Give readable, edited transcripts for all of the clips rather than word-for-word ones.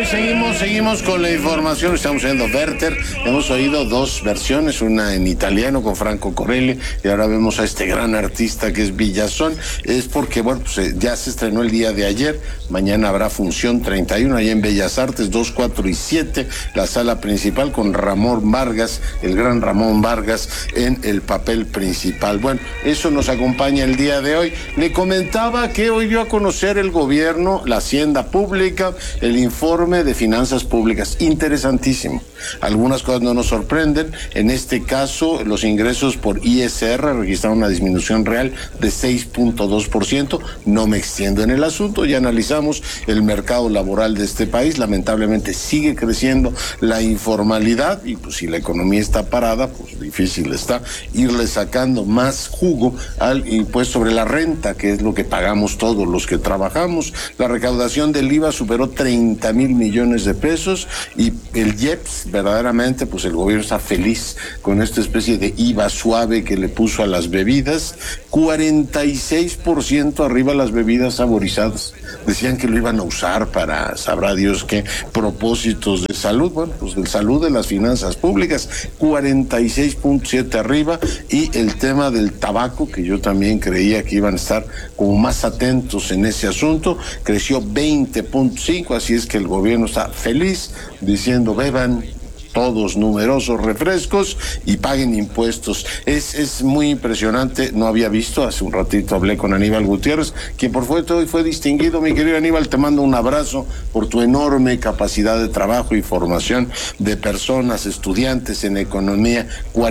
seguimos con la información. Estamos oyendo Werther. Hemos oído dos versiones, una en italiano con Franco Corelli y ahora vemos a este gran artista que es Villazón. Es porque, bueno, pues ya se estrenó el día de ayer. Mañana habrá función 31 allá en Bellas Artes, 2, 4 y 7, la sala principal con Ramón Vargas, el gran Ramón Vargas en el papel principal. Bueno, eso nos acompaña el día de hoy. Le comentaba que hoy dio a conocer el gobierno, la Hacienda Pública, el informe de finanzas públicas. Interesantísimo. Algunas cosas no nos sorprenden. En este caso, los ingresos por ISR registraron una disminución real de 6.2%. No me extiendo en el asunto, ya analizamos el mercado laboral de este país. Lamentablemente sigue creciendo la informalidad y pues si la economía está parada, pues difícil está irle sacando más jugo al impuesto sobre la renta, que es lo que pagamos todos los que trabajamos. La recaudación del IVA superó 30,000 millones de pesos y el IEPS, verdaderamente, pues el gobierno está feliz con esta especie de IVA suave que le puso a las bebidas. 46% arriba las bebidas saborizadas. Decían que lo iban a usar para, sabrá Dios qué, propósitos de salud. Bueno, pues de salud de las finanzas públicas, 46.7 arriba. Y el tema del tabaco, que yo también creía que iban a estar como más atentos en ese asunto, creció 20.5, así es que el gobierno está feliz diciendo beban todos numerosos refrescos y paguen impuestos. Es muy impresionante, no había visto, hace un ratito hablé con Aníbal Gutiérrez, quien por suerte hoy fue distinguido. Mi querido Aníbal, te mando un abrazo por tu enorme capacidad de trabajo y formación de personas, estudiantes en economía.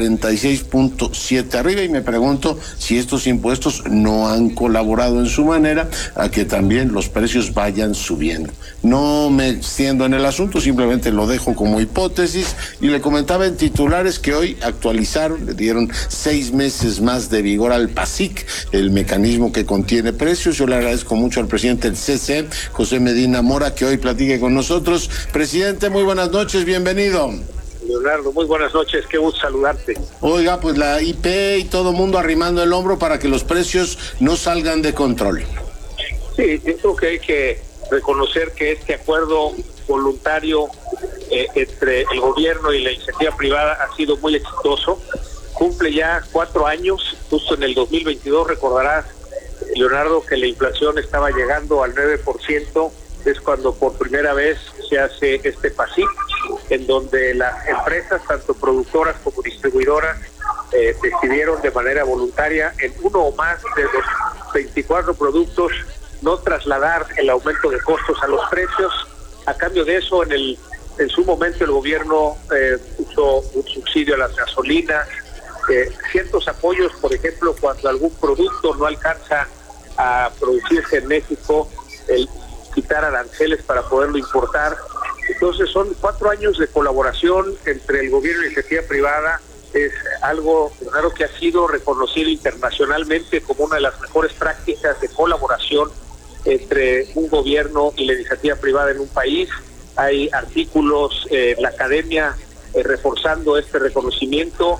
46.7 arriba, y me pregunto si estos impuestos no han colaborado en su manera a que también los precios vayan subiendo. No me extiendo en el asunto, simplemente lo dejo como hipótesis. Y le comentaba en titulares que hoy actualizaron, le dieron 6 meses más de vigor al PASIC, el mecanismo que contiene precios. Yo le agradezco mucho al presidente del CC, José Medina Mora, que hoy platique con nosotros. Presidente, muy buenas noches, bienvenido. Leonardo, muy buenas noches, qué gusto saludarte. Oiga, pues la IP y todo el mundo arrimando el hombro para que los precios no salgan de control. Sí, yo creo que hay que reconocer que este acuerdo voluntario entre el gobierno y la iniciativa privada ha sido muy exitoso. Cumple ya 4 años, justo en el 2022, recordarás, Leonardo, que la inflación estaba llegando al 9%, es cuando por primera vez se hace este PASIC, en donde las empresas, tanto productoras como distribuidoras, decidieron de manera voluntaria en uno o más de los 24 productos no trasladar el aumento de costos a los precios. A cambio de eso, en su momento el gobierno puso un subsidio a las gasolinas, ciertos apoyos, por ejemplo, cuando algún producto no alcanza a producirse en México, el quitar aranceles para poderlo importar. Entonces son 4 años de colaboración entre el gobierno y la iniciativa privada. Es algo raro que ha sido reconocido internacionalmente como una de las mejores prácticas de colaboración entre un gobierno y la iniciativa privada en un país. Hay artículos en la academia reforzando este reconocimiento.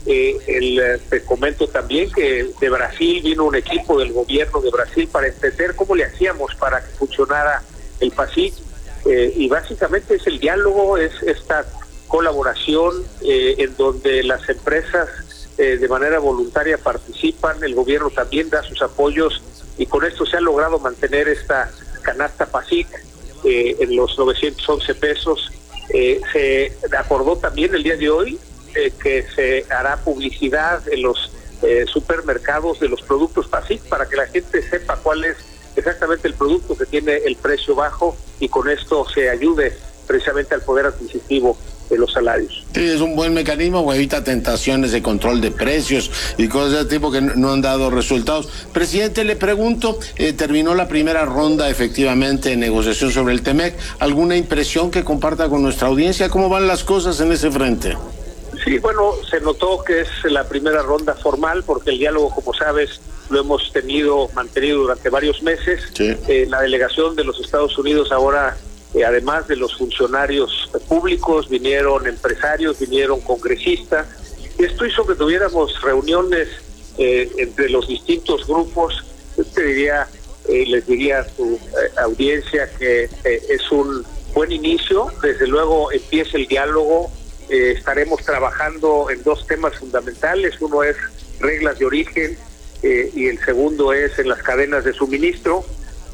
Te comento también que de Brasil vino un equipo del gobierno de Brasil para entender cómo le hacíamos para que funcionara el PASIC, y básicamente es el diálogo, es esta colaboración en donde las empresas de manera voluntaria participan, el gobierno también da sus apoyos, y con esto se ha logrado mantener esta canasta PASIC en los 911 pesos. Se acordó también el día de hoy que se hará publicidad en los supermercados de los productos PASIC para que la gente sepa cuál es exactamente el producto que tiene el precio bajo, y con esto se ayude precisamente al poder adquisitivo de los salarios. Sí, es un buen mecanismo, o evita tentaciones de control de precios y cosas de ese tipo que no han dado resultados. Presidente, le pregunto, terminó la primera ronda efectivamente de negociación sobre el TEMEC. ¿Alguna impresión que comparta con nuestra audiencia? ¿Cómo van las cosas en ese frente? Sí, bueno, se notó que es la primera ronda formal, porque el diálogo, como sabes, lo hemos mantenido durante varios meses. Sí. La delegación de los Estados Unidos ahora, además de los funcionarios públicos, vinieron empresarios, vinieron congresistas. Esto hizo que tuviéramos reuniones entre los distintos grupos. Les diría a tu audiencia que es un buen inicio. Desde luego empieza el diálogo. Estaremos trabajando en dos temas fundamentales. Uno es reglas de origen y el segundo es en las cadenas de suministro.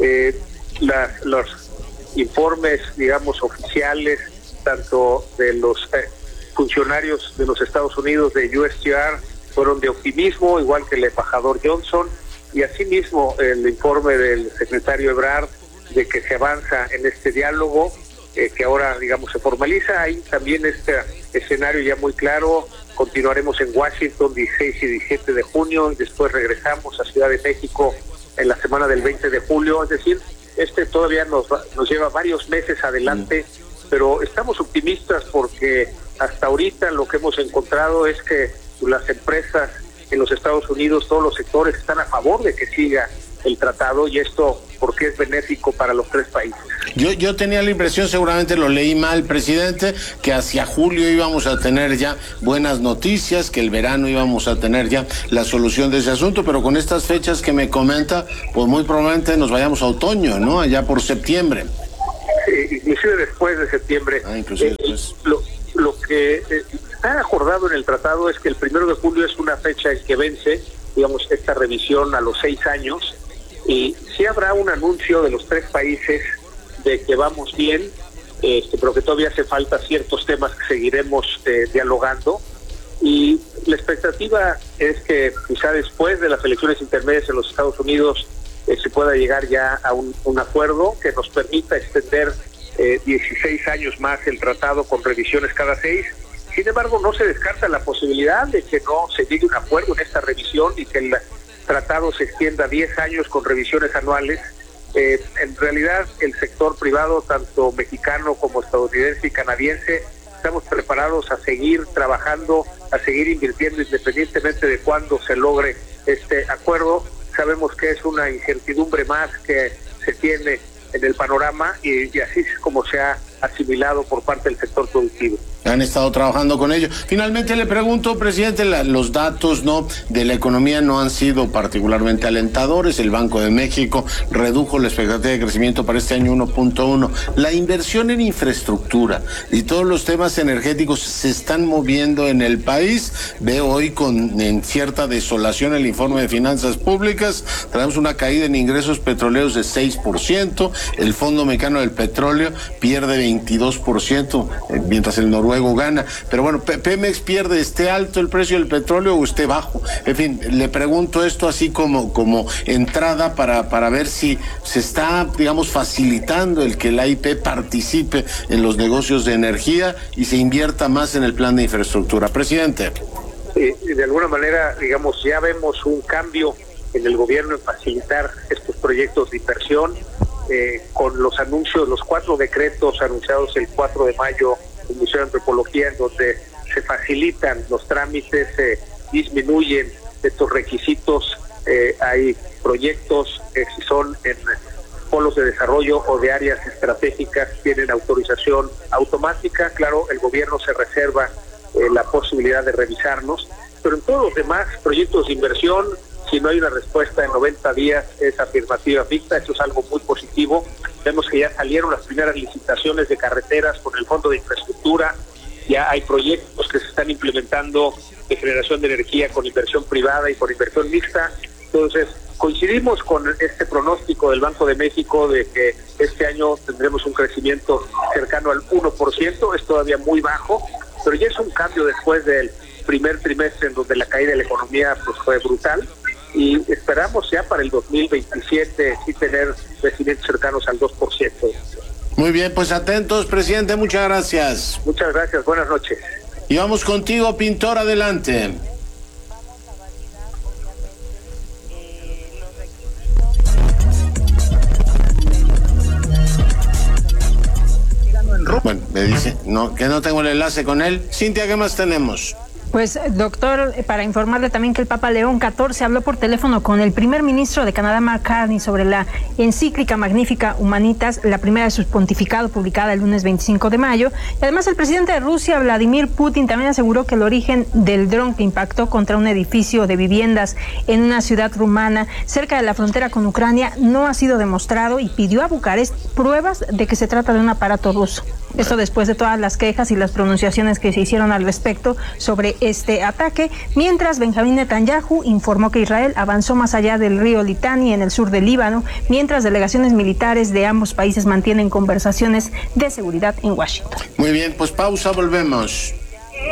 Los informes, digamos, oficiales, tanto de los funcionarios de los Estados Unidos de USTR, fueron de optimismo, igual que el embajador Johnson, y asimismo el informe del secretario Ebrard de que se avanza en este diálogo, que ahora, digamos, se formaliza. Hay también este escenario ya muy claro. Continuaremos en Washington 16 y 17 de junio y después regresamos a Ciudad de México en la semana del 20 de julio. Es decir, todavía nos lleva varios meses adelante, pero estamos optimistas porque hasta ahorita lo que hemos encontrado es que las empresas en los Estados Unidos, todos los sectores están a favor de que siga el tratado, y esto porque es benéfico para los tres países. Yo tenía la impresión, seguramente lo leí mal, presidente, que hacia julio íbamos a tener ya buenas noticias, que el verano íbamos a tener ya la solución de ese asunto, pero con estas fechas que me comenta, pues muy probablemente nos vayamos a otoño, ¿no? Allá por septiembre. Inclusive después de septiembre. Inclusive después. Lo que está acordado en el tratado es que el 1 de julio es una fecha en que vence, digamos, esta revisión a los 6 años, y sí habrá un anuncio de los tres países de que vamos bien, pero que todavía hace falta ciertos temas que seguiremos dialogando, y la expectativa es que quizá después de las elecciones intermedias en los Estados Unidos se pueda llegar ya a un acuerdo que nos permita extender 16 años más el tratado con revisiones cada 6. Sin embargo, no se descarta la posibilidad de que no se llegue a un acuerdo en esta revisión y que el tratado se extienda a 10 años con revisiones anuales. En realidad, el sector privado, tanto mexicano como estadounidense y canadiense, estamos preparados a seguir trabajando, a seguir invirtiendo independientemente de cuándo se logre este acuerdo. Sabemos que es una incertidumbre más que se tiene en el panorama y así es como se ha asimilado por parte del sector productivo. Han estado trabajando con ello. Finalmente le pregunto, presidente, los datos de la economía no han sido particularmente alentadores. El Banco de México redujo la expectativa de crecimiento para este año 1.1. La inversión en infraestructura y todos los temas energéticos se están moviendo en el país. Veo hoy en cierta desolación el informe de finanzas públicas. Traemos una caída en ingresos petroleros de 6%. El Fondo Mexicano del Petróleo pierde 22%, mientras el noruego gana. Pero bueno, Pemex pierde. ¿Esté alto el precio del petróleo o esté bajo? En fin, le pregunto esto así como entrada para ver si se está, digamos, facilitando el que la IP participe en los negocios de energía y se invierta más en el plan de infraestructura. Presidente. De alguna manera, digamos, ya vemos un cambio en el gobierno en facilitar estos proyectos de inversión, con los anuncios, los 4 decretos anunciados el 4 de mayo del Ministerio de Antropología, en donde se facilitan los trámites, se disminuyen estos requisitos. Hay proyectos que si son en polos de desarrollo o de áreas estratégicas tienen autorización automática. Claro, el gobierno se reserva la posibilidad de revisarlos, pero en todos los demás proyectos de inversión, si no hay una respuesta en 90 días, es afirmativa mixta. Eso es algo muy positivo. Vemos que ya salieron las primeras licitaciones de carreteras con el Fondo de Infraestructura. Ya hay proyectos que se están implementando de generación de energía con inversión privada y con inversión mixta. Entonces, coincidimos con este pronóstico del Banco de México de que este año tendremos un crecimiento cercano al 1%. Es todavía muy bajo, pero ya es un cambio después del primer trimestre en donde la caída de la economía pues fue brutal. Y esperamos ya para el 2027 sí tener crecimientos cercanos al 2%. Muy bien, pues atentos, presidente, muchas gracias. Muchas gracias, buenas noches. Y vamos contigo, Pintor, adelante. Bueno, me dice que no tengo el enlace con él. Cintia, ¿qué más tenemos? Pues, doctor, para informarle también que el Papa León XIV habló por teléfono con el primer ministro de Canadá, Mark Carney, sobre la encíclica Magnificat Humanitas, la primera de su pontificado, publicada el lunes 25 de mayo. Y además, el presidente de Rusia, Vladimir Putin, también aseguró que el origen del dron que impactó contra un edificio de viviendas en una ciudad rumana cerca de la frontera con Ucrania no ha sido demostrado y pidió a Bucarest pruebas de que se trata de un aparato ruso. Esto después de todas las quejas y las pronunciaciones que se hicieron al respecto sobre este ataque, mientras Benjamín Netanyahu informó que Israel avanzó más allá del río Litani en el sur del Líbano, mientras delegaciones militares de ambos países mantienen conversaciones de seguridad en Washington. Muy bien, pues pausa, volvemos.